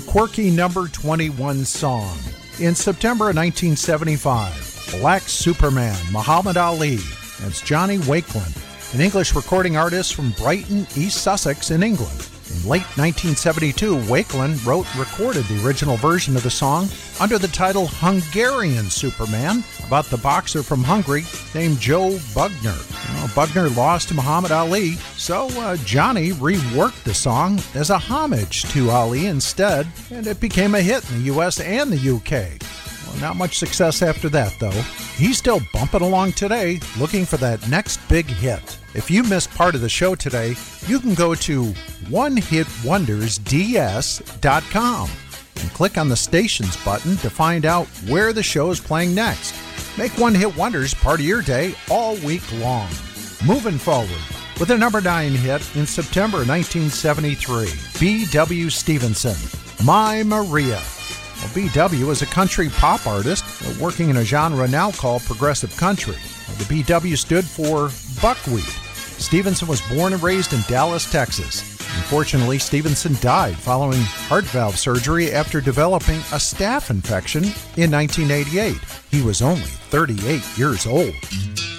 quirky number 21 song. In September of 1975, Black Superman, Muhammad Ali. That's Johnny Wakelin, an English recording artist from Brighton, East Sussex in England. In late 1972, Wakelin wrote and recorded the original version of the song under the title Hungarian Superman, about the boxer from Hungary named Joe Bugner. Bugner lost to Muhammad Ali, so Johnny reworked the song as a homage to Ali instead, and it became a hit in the US and the UK. Not much success after that, though. He's still bumping along today, looking for that next big hit. If you missed part of the show today, you can go to onehitwondersds.com and click on the stations button to find out where the show is playing next. Make One Hit Wonders part of your day all week long. Moving forward, with a number 9 hit in September 1973, B.W. Stevenson, My Maria. Well, B.W. is a country pop artist working in a genre now called progressive country. The B.W. stood for buckwheat. Stevenson was born and raised in Dallas, Texas. Unfortunately, Stevenson died following heart valve surgery after developing a staph infection in 1988. He was only 38 years old.